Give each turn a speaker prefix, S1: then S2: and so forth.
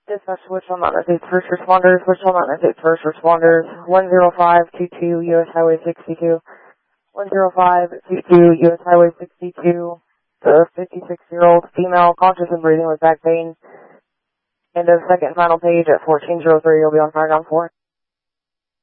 S1: Dispatch Switch on Mountain States First Responders, Switch on Mountain States First Responders, 10522 U.S. Highway 62, 10522 U.S. Highway 62, the 56-year-old female conscious and breathing with back pain. End of second and final page at 1403, you'll be on fire down 4.